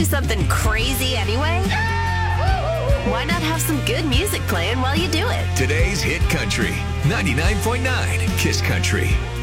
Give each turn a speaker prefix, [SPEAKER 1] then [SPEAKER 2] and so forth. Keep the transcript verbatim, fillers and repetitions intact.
[SPEAKER 1] something crazy anyway? Why not have some good music playing while you do it?
[SPEAKER 2] Today's Hit Country, ninety-nine point nine Kiss Country.